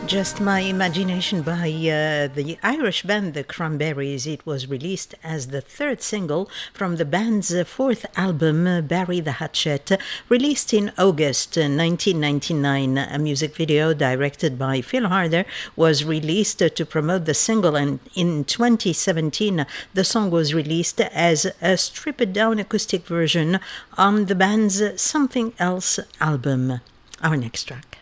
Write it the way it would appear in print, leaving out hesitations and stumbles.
Just My Imagination by the Irish band The Cranberries. It was released as the third single from the band's fourth album, Barry the Hatchet, released in August 1999. A music video directed by Phil Harder was released to promote the single, and in 2017 the song was released as a stripped-down acoustic version on the band's Something Else album. Our next track.